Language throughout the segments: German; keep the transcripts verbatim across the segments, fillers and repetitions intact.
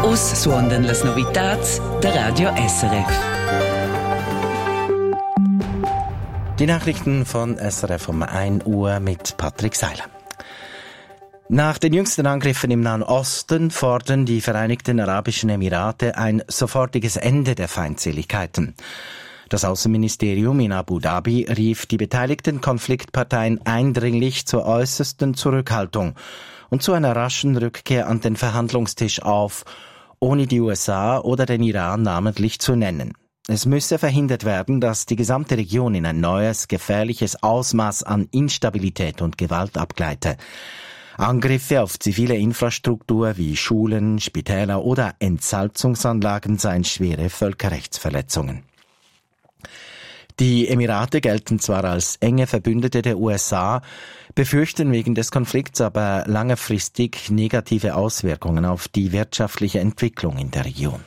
Us suondan las novitats der Radio S R F. Die Nachrichten von S R F um ein Uhr mit Patrick Seiler. Nach den jüngsten Angriffen im Nahen Osten fordern die Vereinigten Arabischen Emirate ein sofortiges Ende der Feindseligkeiten. Das Außenministerium in Abu Dhabi rief die beteiligten Konfliktparteien eindringlich zur äußersten Zurückhaltung und zu einer raschen Rückkehr an den Verhandlungstisch auf, ohne die U S A oder den Iran namentlich zu nennen. Es müsse verhindert werden, dass die gesamte Region in ein neues, gefährliches Ausmaß an Instabilität und Gewalt abgleite. Angriffe auf zivile Infrastruktur wie Schulen, Spitäler oder Entsalzungsanlagen seien schwere Völkerrechtsverletzungen. Die Emirate gelten zwar als enge Verbündete der U S A, befürchten wegen des Konflikts aber langfristig negative Auswirkungen auf die wirtschaftliche Entwicklung in der Region.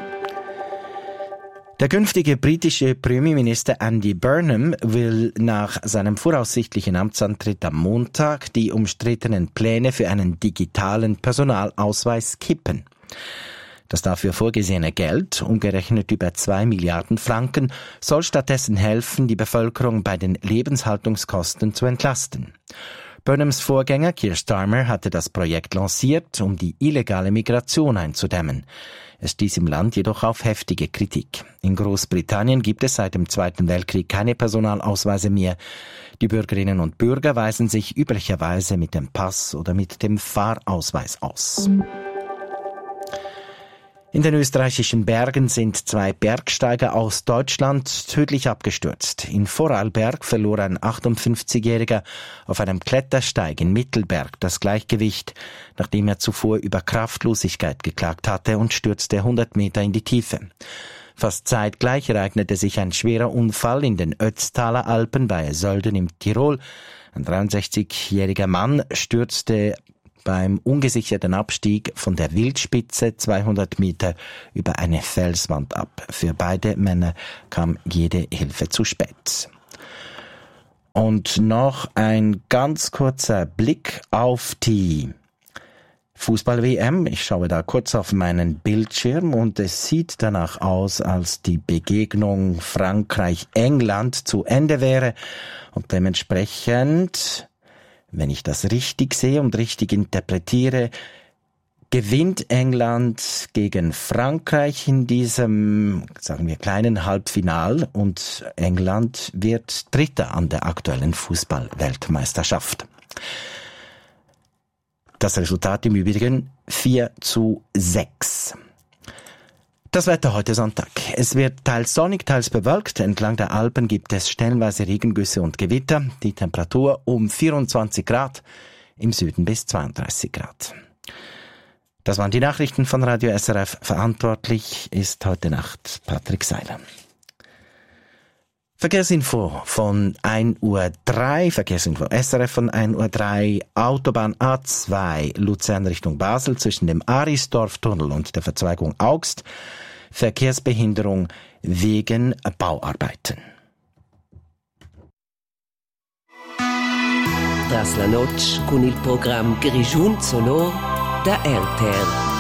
Der künftige britische Premierminister Andy Burnham will nach seinem voraussichtlichen Amtsantritt am Montag die umstrittenen Pläne für einen digitalen Personalausweis kippen. Das dafür vorgesehene Geld, umgerechnet über zwei Milliarden Franken, soll stattdessen helfen, die Bevölkerung bei den Lebenshaltungskosten zu entlasten. Burnhams Vorgänger Keir Starmer hatte das Projekt lanciert, um die illegale Migration einzudämmen. Es stieß im Land jedoch auf heftige Kritik. In Großbritannien gibt es seit dem Zweiten Weltkrieg keine Personalausweise mehr. Die Bürgerinnen und Bürger weisen sich üblicherweise mit dem Pass oder mit dem Fahrausweis aus. In den österreichischen Bergen sind zwei Bergsteiger aus Deutschland tödlich abgestürzt. In Vorarlberg verlor ein achtundfünfzigjähriger auf einem Klettersteig in Mittelberg das Gleichgewicht, nachdem er zuvor über Kraftlosigkeit geklagt hatte, und stürzte hundert Meter in die Tiefe. Fast zeitgleich ereignete sich ein schwerer Unfall in den Ötztaler Alpen bei Sölden im Tirol. Ein dreiundsechzigjähriger Mann stürzte beim ungesicherten Abstieg von der Wildspitze zweihundert Meter über eine Felswand ab. Für beide Männer kam jede Hilfe zu spät. Und noch ein ganz kurzer Blick auf die Fußball-W M. Ich schaue da kurz auf meinen Bildschirm und es sieht danach aus, als die Begegnung Frankreich-England zu Ende wäre und dementsprechend, wenn ich das richtig sehe und richtig interpretiere, gewinnt England gegen Frankreich in diesem, sagen wir, kleinen Halbfinal und England wird Dritter an der aktuellen Fußball-Weltmeisterschaft. Das Resultat im Übrigen vier zu sechs. Das Wetter heute Sonntag. Es wird teils sonnig, teils bewölkt. Entlang der Alpen gibt es stellenweise Regengüsse und Gewitter. Die Temperatur um vierundzwanzig Grad, im Süden bis zweiunddreißig Grad. Das waren die Nachrichten von Radio S R F. Verantwortlich ist heute Nacht Patrick Seiler. Verkehrsinfo von ein Uhr drei, Verkehrsinfo S R F von ein Uhr drei, Autobahn A zwei, Luzern Richtung Basel zwischen dem Arisdorf-Tunnel und der Verzweigung Augst, Verkehrsbehinderung wegen Bauarbeiten. Tras la noche con il programma Grigiun Sonor da R T R.